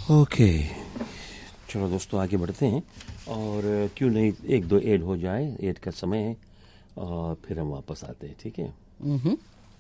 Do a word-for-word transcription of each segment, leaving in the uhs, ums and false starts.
Okay, चलो दोस्तों आगे बढ़ते हैं और क्यों नहीं एक दो ऐड हो जाए, ऐड का समय है और फिर हम वापस आते हैं, ठीक है? हम्म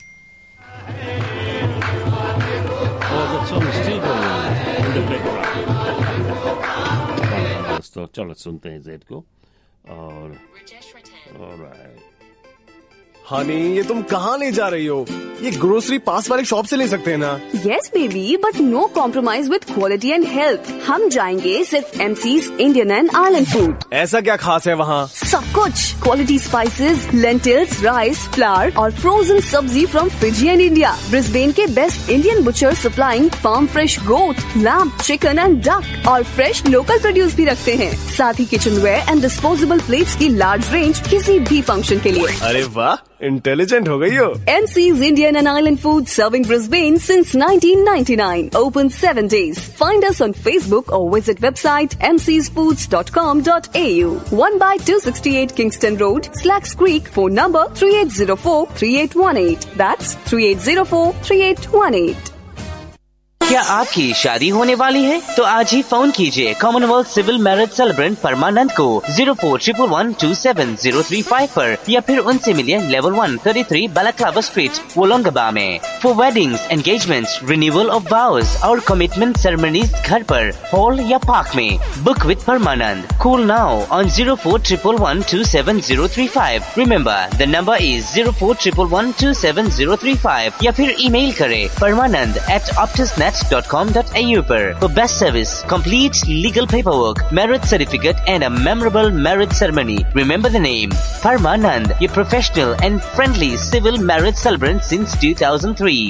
दोस्तों चलो सुनते हैं जेड को और ऑलराइट। हनी, ये तुम कहाँ ले जा रही हो? ये ग्रोसरी पास वाले शॉप से ले सकते हैं ना? Yes baby, but no compromise with quality and health. हम जाएंगे सिर्फ MCs Indian and island food. ऐसा क्या खास है वहाँ? सब कुछ, quality spices, lentils, rice, flower और फ्रोजन सब्जी from Fiji and India. Brisbane के best Indian butcher supplying farm fresh goat, lamb, chicken and duck और फ्रेश लोकल प्रोड्यूस भी रखते हैं। साथ ही किचनवेयर एंड डिस्पोजेबल प्लेट्स की लार्ज रेंज किसी भी फंक्शन के लिए। अरे वाह, इंटेलिजेंट हो गई हो। M C's Indian and Island Food serving Brisbane since nineteen ninety-nine. Open seven days. Find us on Facebook or visit website m c s foods dot com dot a u. one by two sixty-eight Kingston Road, Slacks Creek. Phone number three eight zero four, three eight one eight. That's three eight zero four, three eight one eight. क्या आपकी शादी होने वाली है? तो आज ही phone कीजिए Commonwealth civil marriage सेलिब्रेंट परमानंद को zero four triple one two seven zero three five पर या फिर उनसे मिलिए level one thirty three बालाक्लाबा street, वोलोंगबा में। For weddings, engagements, renewal of वाउज और कमिटमेंट सेरेमनीज घर पर, हॉल या पार्क में। Book with Parmanand. Call now on zero four triple one two seven zero three five. Remember the number is zero four triple one two seven zero three five या फिर email करें परमानंद eight optusnet dot com dot a u पर। For best service, complete legal paperwork, marriage certificate and a memorable marriage ceremony. Remember the name Parmanand, a professional and friendly civil marriage celebrant since two thousand three.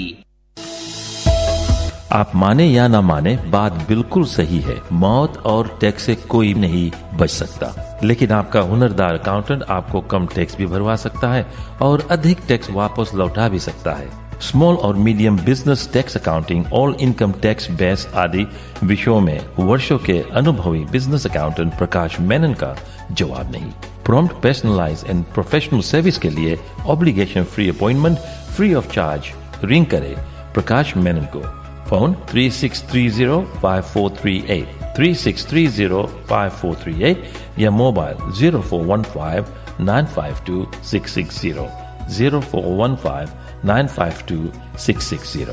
आप माने या ना माने, बात बिल्कुल सही है। मौत और टैक्स से कोई नहीं बच सकता, लेकिन आपका हुनरदार अकाउंटेंट आपको कम टैक्स भी भरवा सकता है और अधिक टैक्स वापस लौटा भी सकता है। स्मॉल और medium business tax accounting, all income tax base आदि विषयों में वर्षों के अनुभवी बिजनेस अकाउंटेंट प्रकाश मेनन का जवाब नहीं। Prompt, personalise and professional service के लिए obligation free appointment free of charge. Ring करें प्रकाश मेनन को। Phone three six three zero five four three eight three six three zero five four three eight या mobile zero four one five nine five to six six zero zero four one five nine five to six six zero.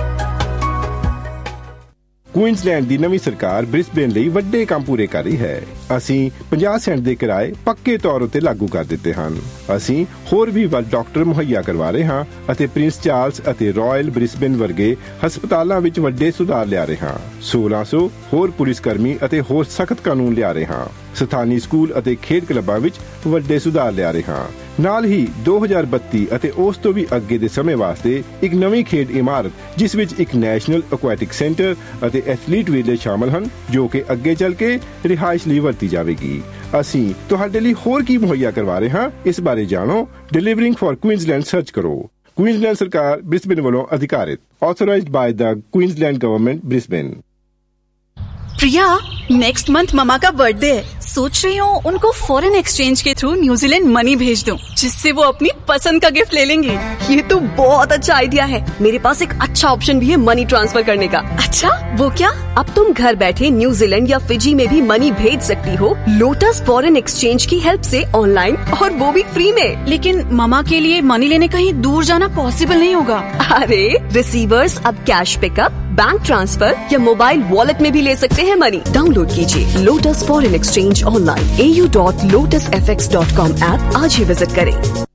Queensland ਦੀ ਨਵੀਂ ਸਰਕਾਰ Brisbane ਲਈ ਵੱਡੇ ਕੰਮ ਪੂਰੇ ਕਰ ਰਹੀ ਹੈ। ਅਸੀਂ ਪੰਜਾਹ ਸੈਂਟ ਦੇ ਕਿਰਾਏ ਪੱਕੇ ਤੌਰ ਉੱਤੇ ਲਾਗੂ ਕਰ ਦਿੱਤੇ ਹਨ। ਅਸੀਂ ਹੋਰ ਵੀ ਵੱਧ ਡਾਕਟਰ ਮੁਹੱਈਆ ਕਰਵਾ ਰਹੇ ਹਾਂ ਅਤੇ ਪ੍ਰਿੰਸ ਚਾਰਲਸ ਅਤੇ ਰਾਇਲ ਬ੍ਰਿਸਬੇਨ ਵਰਗੇ ਹਸਪਤਾਲਾਂ ਵਿੱਚ ਵੱਡੇ ਸੁਧਾਰ ਲਿਆ ਰਹੇ ਹਾਂ। ਸੋਲਾਂ ਸੌ ਹੋਰ ਪੁਲਿਸ ਕਰਮੀ ਅਤੇ ਹੋਰ ਸਖਤ ਕਾਨੂੰਨ ਲਿਆ ਰਹੇ ਹਾਂ। ਸਥਾਨੀ ਸਕੂਲ ਅਤੇ ਖੇਡ ਕਲੱਬਾਂ ਵਿੱਚ ਵੱਡੇ ਸੁਧਾਰ ਲਿਆ ਰਹੇ ਹਾਂ। ਨਾਲ ਹੀ ਦੋ ਹਜ਼ਾਰ ਬੱਤੀ ਅਤੇ ਉਸ ਤੋਂ ਵੀ ਅੱਗੇ ਦੇ ਸਮੇਂ ਵਾਸਤੇ ਇੱਕ ਨਵੀਂ ਖੇਡ ਇਮਾਰਤ, ਜਿਸ ਵਿੱਚ ਇੱਕ ਨੈਸ਼ਨਲ ਐਕੁਐਟਿਕ ਸੈਂਟਰ ਅਤੇ ਐਥਲੀਟ ਵਿਲੇਜ ਸ਼ਾਮਲ ਹਨ, ਜੋ ਕਿ ਅੱਗੇ ਚੱਲ ਕੇ ਰਿਹਾਇਸ਼ ਲਈ ਵਰਤੀ ਜਾਵੇਗੀ। ਅਸੀਂ ਤੁਹਾਡੇ ਲਈ ਹੋਰ ਕੀ ਮੁਹੱਈਆ ਕਰਵਾ ਰਹੇ ਹਾਂ, ਇਸ ਬਾਰੇ ਜਾਣੋ। ਡਿਲੀਵਰਿੰਗ ਫॉर ਕੁਈਨਜ਼ਲੈਂਡ ਸਰਚ ਕਰੋ। ਕੁਈਨਜ਼ਲੈਂਡ ਸਰਕਾਰ ਬ੍ਰਿਸਬੇਨ ਵੱਲੋਂ ਅਧਿਕਾਰਿਤ, authorised by the Queensland government Brisbane. Priya, next month mama का बर्थडे है। सोच रही हूँ उनको फॉरेन एक्सचेंज के थ्रू न्यूजीलैंड मनी भेज दूँ, जिससे वो अपनी पसंद का गिफ्ट ले लेंगी। ये तो बहुत अच्छा आइडिया है। मेरे पास एक अच्छा ऑप्शन भी है मनी ट्रांसफर करने का। अच्छा, वो क्या? अब तुम घर बैठे न्यूजीलैंड या फिजी में भी मनी भेज सकती हो लोटस फॉरेन एक्सचेंज की हेल्प से, ऑनलाइन, और वो भी फ्री में। लेकिन ममा के लिए मनी लेने कहीं दूर जाना पॉसिबल नहीं होगा। अरे रिसीवर्स अब कैश पिकअप, बैंक ट्रांसफर या मोबाइल वॉलेट में भी ले सकते हैं मनी। डाउनलोड कीजिए लोटस फॉरेन एक्सचेंज ऑनलाइन ए U dot lotus F x dot com app आज ही विजिट करें।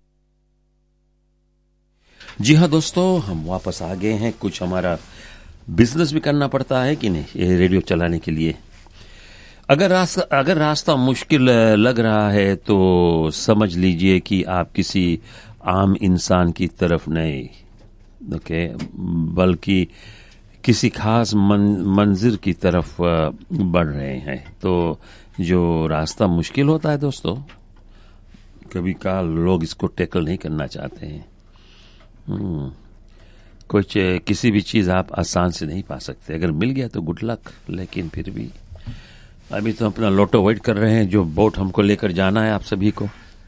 जी हाँ दोस्तों, हम वापस आ गए हैं। कुछ हमारा बिजनेस भी करना पड़ता है कि नहीं, ये रेडियो चलाने के लिए। अगर रास्ता अगर रास्ता मुश्किल लग रहा है तो समझ लीजिए कि आप किसी आम इंसान की तरफ नहीं, ओके, बल्कि किसी खास मन, मंजिर की तरफ बढ़ रहे हैं। तो जो रास्ता मुश्किल होता है दोस्तों, कभी काल लोग इसको टैकल नहीं करना चाहते हैं। कुछ किसी भी चीज आप आसान से नहीं पा सकते। अगर मिल गया तो गुड लक, लेकिन फिर भी अभी तो अपना लोटो वेट कर रहे हैं, जो बोट हमको लेकर जाना है आप सभी को।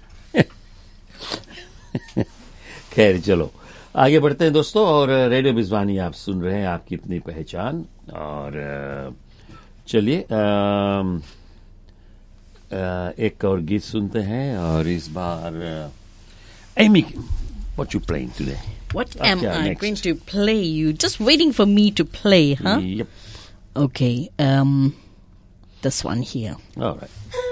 खैर चलो आगे बढ़ते हैं दोस्तों। और रेडियो बिजवानी आप सुन रहे हैं, आपकी अपनी पहचान। और चलिए अम, अ, एक और गीत सुनते हैं और इस बार Amy what you playing today What Okay, am I next. going to play you? Just waiting for me to play, huh? Yep. Okay, um, this one here. All right.